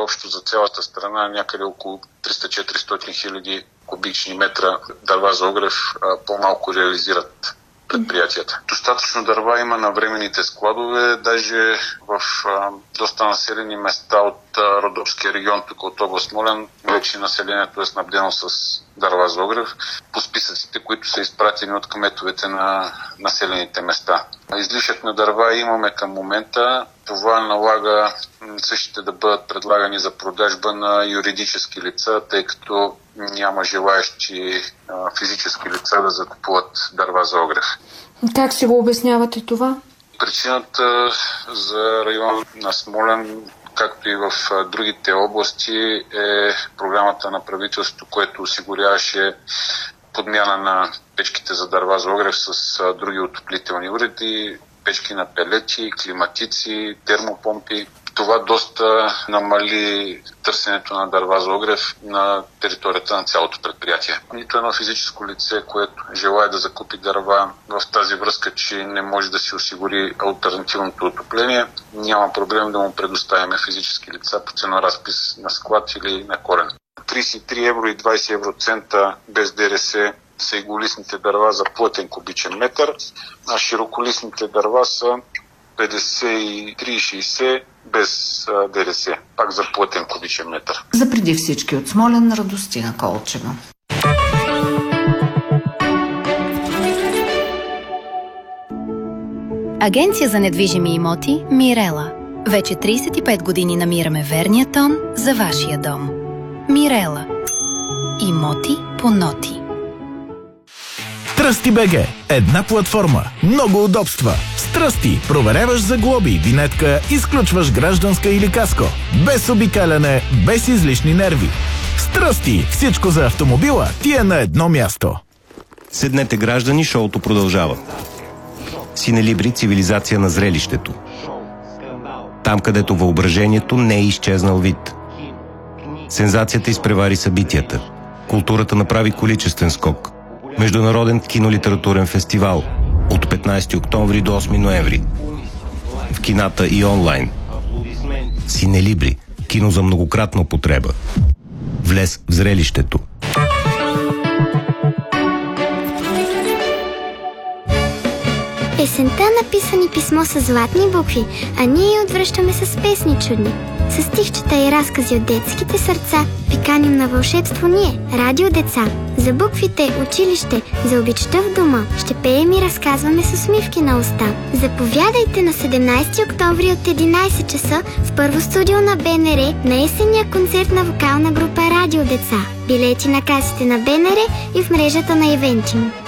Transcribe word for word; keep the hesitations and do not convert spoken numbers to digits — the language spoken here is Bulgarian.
общо за цялата страна някъде около триста-четиристотин хиляди кубични метра дърва за огрев по-малко реализират предприятията. Достатъчно дърва има на временните складове, даже в а, доста населени места от а, Родопския регион, тук от област Смолян, вече населението е снабдено с дърва за огрев по списъците, които са изпратени от кметовете на населените места. Излишък на дърва имаме към момента. Това налага същите да бъдат предлагани за продажба на юридически лица, тъй като няма желаещи а, физически лица да закупуват дърва за огрев. Как си го обяснявате това? Причината за район на Смолян, както и в другите области, е програмата на правителството, което осигуряваше подмяна на печките за дърва за огрев с други отоплителни уреди, печки на пелети, климатици, термопомпи. Това доста намали търсенето на дърва за огрев на територията на цялото предприятие. Нито едно физическо лице, което желае да закупи дърва в тази връзка, че не може да си осигури алтернативното отопление, няма проблем да му предоставяме физически лица по ценоразпис на склад или на корен. тридесет и три евро и двадесет евроцента без ДДС са иголистните дърва за плътен кубичен метър, а широколистните дърва са петдесет и три и шейсет без а, ДДС, пак за плътен кубичен метър. За преди всички от Смолян, Радостина Колчева. Агенция за недвижими имоти Мирела. Вече тридесет и пет години намираме верния тон за вашия дом. Мирела. Имоти по ноти. Тръсти БГ. Една платформа. Много удобства. С Тръсти проверяваш за глоби, винетка, изключваш гражданска или каско. Без обикаляне, без излишни нерви. С Тръсти всичко за автомобила ти е на едно място. Седнете, граждани, шоуто продължава. Синелибри, цивилизация на зрелището. Там, където въображението не е изчезнал вид. Сензацията изпревари събитията. Културата направи количествен скок. Международен кинолитературен фестивал от петнадесети октомври до осми ноември. В кината и онлайн. Синелибри. Кино за многократна употреба. Влез в зрелището. Есента написани писмо с златни букви, а ние я отвръщаме с песни чудни. С стихчета и разкази от детските сърца ви каним на вълшебство ние, Радио Деца. За буквите, училище, за обичта в дома ще пеем и разказваме с усмивки на уста. Заповядайте на седемнадесети октомври от единадесет часа в първо студио на БНР на есенния концерт на вокална група Радио Деца. Билети на касите на БНР и в мрежата на Ивентимо.